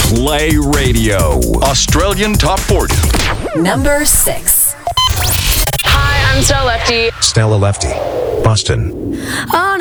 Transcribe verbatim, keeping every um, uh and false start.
Play Radio. Australian Top forty. Number six. Hi, I'm Stella Lefty. Stella Lefty, Boston. On